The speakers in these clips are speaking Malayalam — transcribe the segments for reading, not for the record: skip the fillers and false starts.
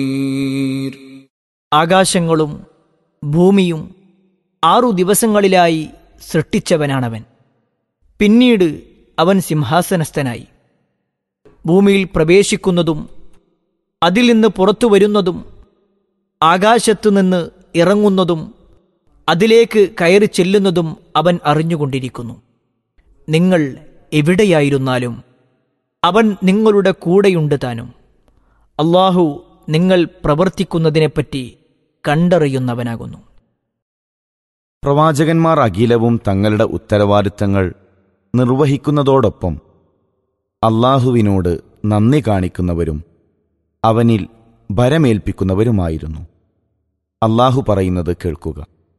ആകാശങ്ങളും ഭൂമിയും 6 ദിവസങ്ങളിലായി സൃഷ്ടിച്ചവനാണവൻ. പിന്നീട് അവൻ സിംഹാസനസ്ഥനായി. ഭൂമിയിൽ പ്രവേശിക്കുന്നതും അതിൽ നിന്ന് പുറത്തു വരുന്നതും ആകാശത്തുനിന്ന് ഇറങ്ങുന്നതും അതിലേക്ക് കയറി ചെല്ലുന്നതും അവൻ അറിഞ്ഞുകൊണ്ടിരിക്കുന്നു. നിങ്ങൾ എവിടെയായിരുന്നാലും അവൻ നിങ്ങളുടെ കൂടെയുണ്ട് താനും. അല്ലാഹു നിങ്ങൾ പ്രവർത്തിക്കുന്നതിനെപ്പറ്റി കണ്ടറിയുന്നവനാകുന്നു. പ്രവാചകന്മാർ അഖിലവും തങ്ങളുടെ ഉത്തരവാദിത്തങ്ങൾ നിർവഹിക്കുന്നതോടൊപ്പം അല്ലാഹുവിനോട് നന്ദി കാണിക്കുന്നവരും അവനിൽ ഭരമേൽപ്പിക്കുന്നവരുമായിരുന്നു. അല്ലാഹു പറയുന്നത് കേൾക്കുക.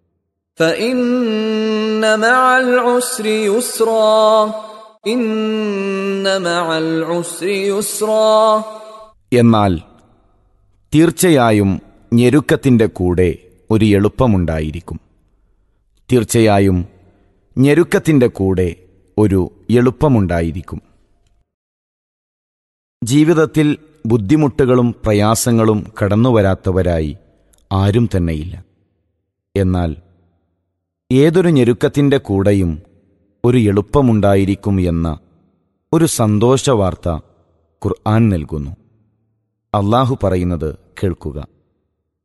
فَإِنَّ مَعَ الْعُسْرِ يُسْرًا إِنَّ مَعَ الْعُسْرِ يُسْرًا. എന്നാൽ തീർച്ചയായും ഞെരുക്കത്തിൻ്റെ കൂടെ ഒരു എളുപ്പമുണ്ടായിരിക്കും. തീർച്ചയായും ഞെരുക്കത്തിൻ്റെ കൂടെ ഒരു എളുപ്പമുണ്ടായിരിക്കും. ജീവിതത്തിൽ ബുദ്ധിമുട്ടുകളും പ്രയാസങ്ങളും കടന്നുവരാത്തവരായി ആരും തന്നെയില്ല. എന്നാൽ ഏതൊരു ഞെരുക്കത്തിൻ്റെ കൂടെയും ഒരു എളുപ്പമുണ്ടായിരിക്കും എന്ന ഒരു സന്തോഷവാർത്ത ഖുർആൻ നൽകുന്നു. അല്ലാഹു പറയുന്നത് കേൾക്കുക.